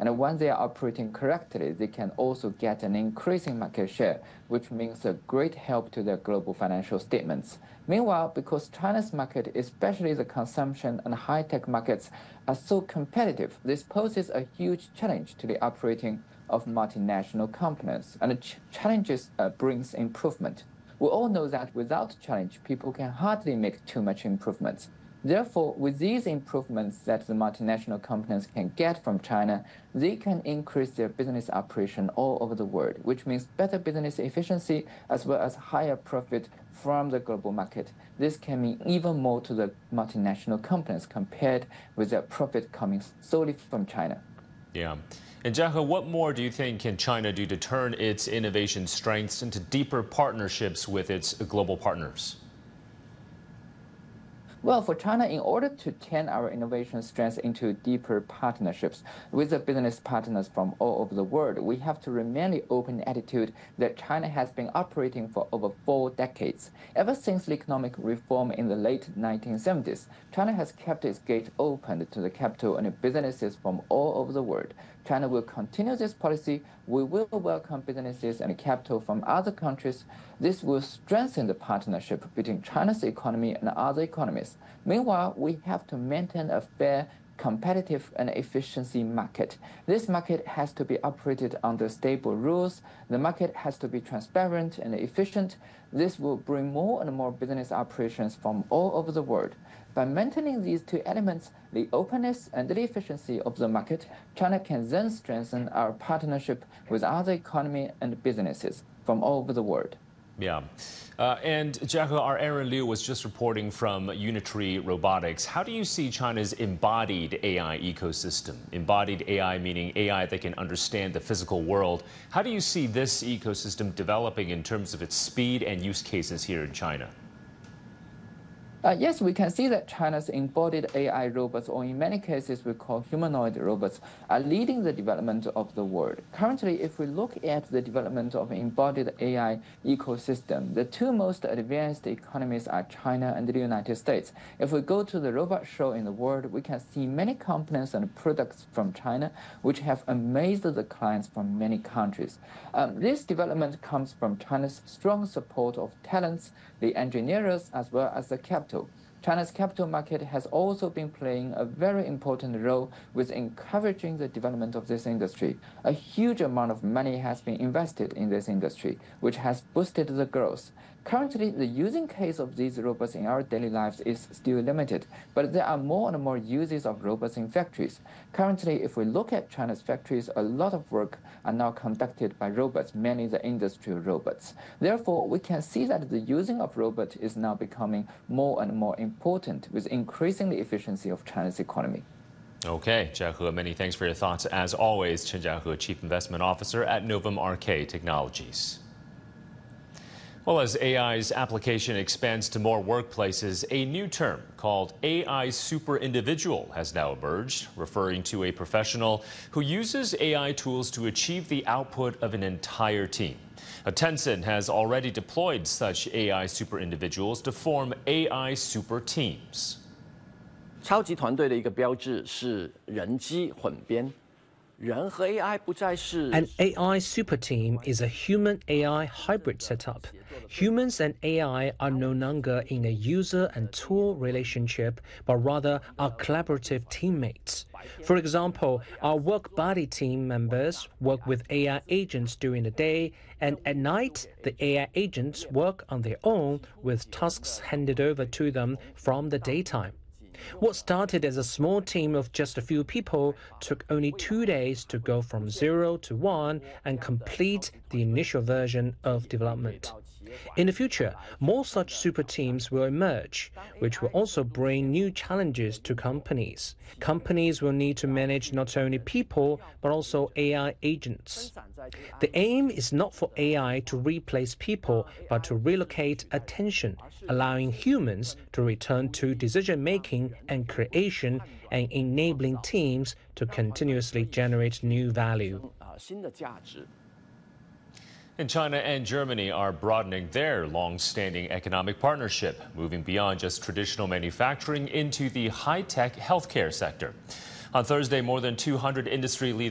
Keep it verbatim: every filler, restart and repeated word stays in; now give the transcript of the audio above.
And when they are operating correctly, they can also get an increasing market share, which means a great help to their global financial statements. Meanwhile, because China's market, especially the consumption and high-tech markets, are so competitive, this poses a huge challenge to the operating of multinational companies, and ch challenges uh, brings improvement. We all know that without challenge, people can hardly make too much improvements. Therefore, with these improvements that the multinational companies can get from China, they can increase their business operation all over the world, which means better business efficiency as well as higher profit from the global market. This can mean even more to the multinational companies compared with their profit coming solely from China. Yeah. And Jia He, what more do you think can China do to turn its innovation strengths into deeper partnerships with its global partners? Well, for China, in order to turn our innovation strengths into deeper partnerships with the business partners from all over the world, we have to remain the open attitude that China has been operating for over four decades. Ever since the economic reform in the late nineteen seventies, China has kept its gate open to the capital and businesses from all over the world. China will continue this policy. We will welcome businesses and capital from other countries. This will strengthen the partnership between China's economy and other economies. Meanwhile, we have to maintain a fair, competitive and efficiency market. This market has to be operated under stable rules. The market has to be transparent and efficient. This will bring more and more business operations from all over the world. By maintaining these two elements, the openness and the efficiency of the market, China can then strengthen our partnership with other economy and businesses from all over the world. Yeah. Uh, and Jia He, our Aaron Liu was just reporting from Unitree Robotics. How do you see China's embodied A I ecosystem? Embodied A I meaning A I that can understand the physical world. How do you see this ecosystem developing in terms of its speed and use cases here in China? Uh, yes, we can see that China's embodied A I robots, or in many cases we call humanoid robots, are leading the development of the world. Currently, if we look at the development of embodied A I ecosystem, the two most advanced economies are China and the United States. If we go to the robot show in the world, we can see many companies and products from China which have amazed the clients from many countries. Um, this development comes from China's strong support of talents, the engineers, as well as the capital. China's capital market has also been playing a very important role with encouraging the development of this industry. A huge amount of money has been invested in this industry, which has boosted the growth. Currently, the using case of these robots in our daily lives is still limited, but there are more and more uses of robots in factories. Currently, if we look at China's factories, a lot of work are now conducted by robots, mainly the industrial robots. Therefore, we can see that the using of robots is now becoming more and more important with increasing the efficiency of China's economy. Okay, Jia He, many thanks for your thoughts. As always, Chen Jiahe, Chief Investment Officer at Novum R K Technologies. Well, as A I's application expands to more workplaces, a new term called A I super individual has now emerged, referring to a professional who uses A I tools to achieve the output of an entire team. Tencent has already deployed such A I super individuals to form A I super teams. 超级团队的一个标志是人机混编。 An A I super team is a human-A I hybrid setup. Humans and A I are no longer in a user and tool relationship, but rather are collaborative teammates. For example, our work body team members work with A I agents during the day, and at night, the A I agents work on their own with tasks handed over to them from the daytime. What started as a small team of just a few people took only two days to go from zero to one and complete the initial version of development. In the future, more such super teams will emerge, which will also bring new challenges to companies. Companies will need to manage not only people, but also A I agents. The aim is not for A I to replace people, but to relocate attention, allowing humans to return to decision-making and creation and enabling teams to continuously generate new value. And China and Germany are broadening their long-standing economic partnership, moving beyond just traditional manufacturing into the high-tech healthcare sector. On Thursday, more than two hundred industry leaders